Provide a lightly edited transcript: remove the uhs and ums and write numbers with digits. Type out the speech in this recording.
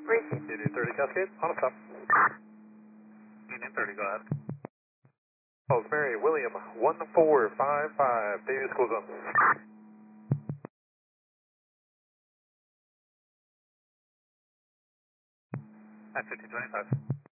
Received. Union 30 Cascade, on a stop. Union 30, go ahead. Rosemary, William, 1455, Davis School Zone. At 5025.